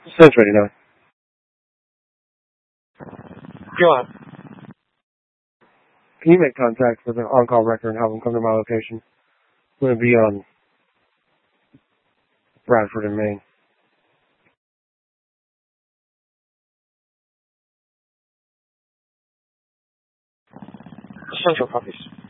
Central 89. Go on. Can you make contact with an on-call record and have them come to my location? I'm going to be on Bradford in Maine. Central copies.